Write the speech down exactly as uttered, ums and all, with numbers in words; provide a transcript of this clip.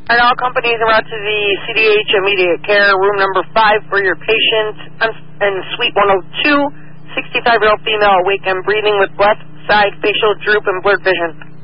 And all companies are out to the C D H Immediate Care, room number five for your patient, and suite one oh two, sixty-five-year-old female awake and breathing with left side facial droop and blurred vision.